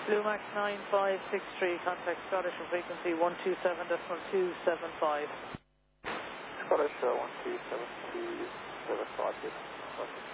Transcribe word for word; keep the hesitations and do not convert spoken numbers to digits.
Blue Max nine five six three, contact Scottish on frequency one two seven point two seven five. Scottish uh, one two seven two seven five.